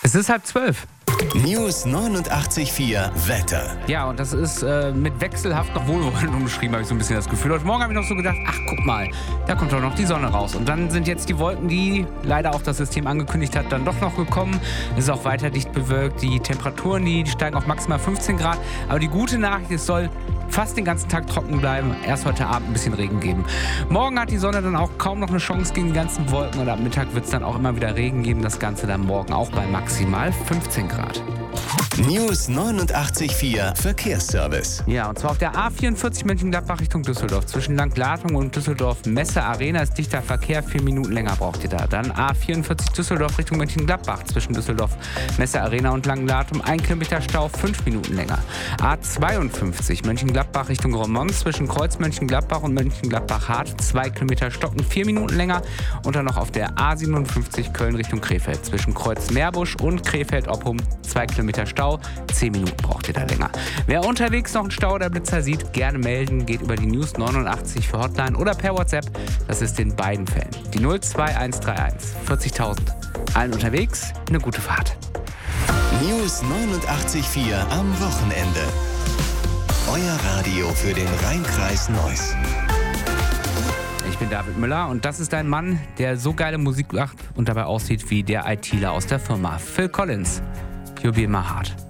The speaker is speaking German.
Es ist 11:30. News 89.4 Wetter. Ja, und das ist mit wechselhaft noch wohlwollend umschrieben, habe ich so ein bisschen das Gefühl. Heute Morgen habe ich noch so gedacht, ach guck mal, da kommt doch noch die Sonne raus. Und dann sind jetzt die Wolken, die leider auch das System angekündigt hat, dann doch noch gekommen. Es ist auch weiter dicht bewölkt. Die Temperaturen, die steigen auf maximal 15 Grad. Aber die gute Nachricht, es soll fast den ganzen Tag trocken bleiben. Erst heute Abend ein bisschen Regen geben. Morgen hat die Sonne dann auch kaum noch eine Chance gegen die ganzen Wolken. Und ab Mittag wird es dann auch immer wieder Regen geben. Das Ganze dann morgen auch bei maximal 15 Grad. News 89.4 Verkehrsservice. Ja, und zwar auf der A44 Mönchengladbach Richtung Düsseldorf. Zwischen Langlatung und Düsseldorf Messe Arena ist dichter Verkehr. 4 Minuten länger braucht ihr da. Dann A44 Düsseldorf Richtung Mönchengladbach. Zwischen Düsseldorf Messe Arena und Langlatum 1 Kilometer Stau, 5 Minuten länger. A52 Mönchengladbach Richtung Romont. Zwischen Kreuz Mönchengladbach und Mönchengladbach-Hart 2 Kilometer Stocken, 4 Minuten länger. Und dann noch auf der A57 Köln Richtung Krefeld. Zwischen Kreuz Meerbusch und Krefeld-Oppum 2 Kilometer Stau. 10 Minuten braucht ihr da länger. Wer unterwegs noch einen Stau oder Blitzer sieht, gerne melden. Geht über die News 89 für Hotline oder per WhatsApp. Das ist in beiden Fällen. Die 02131 40.000. Allen unterwegs eine gute Fahrt. News 89.4 am Wochenende. Euer Radio für den Rhein-Kreis Neuss. Ich bin David Müller und das ist ein Mann, der so geile Musik macht und dabei aussieht wie der ITler aus der Firma. Phil Collins. You'll be in my heart.